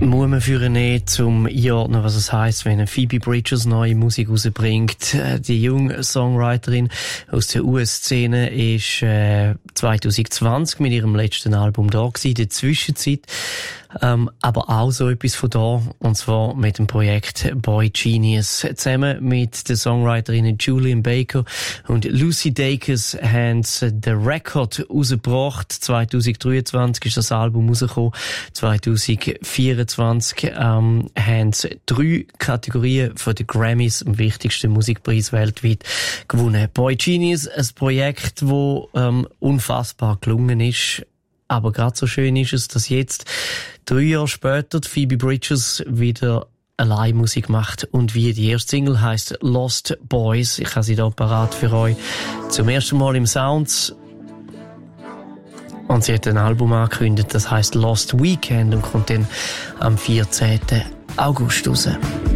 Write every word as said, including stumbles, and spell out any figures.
Muss man für nehmen, um einordnen, was es heisst, wenn Phoebe Bridgers neue Musik rausbringt. Die junge Songwriterin aus der U S-Szene ist äh, zwanzig zwanzig mit ihrem letzten Album da gewesen, in der Zwischenzeit. Ähm, aber auch so etwas von da, und zwar mit dem Projekt Boy Genius. Zusammen mit den Songwriterinnen Julian Baker und Lucy Dacus haben den Record rausgebracht. zwanzig dreiundzwanzig ist das Album rausgekommen. zwanzig vierundzwanzig ähm, haben drei Kategorien von den Grammys, dem wichtigsten Musikpreis weltweit, gewonnen. Boy Genius, ein Projekt, das ähm, unfassbar gelungen ist. Aber gerade so schön ist es, dass jetzt, drei Jahre später, die Phoebe Bridgers wieder allein Musik macht. Und wie die erste Single heisst Lost Boys. Ich habe sie da parat für euch. Zum ersten Mal im Sounds. Und sie hat ein Album angekündigt, das heisst Lost Weekend und kommt dann am vierzehnten August raus.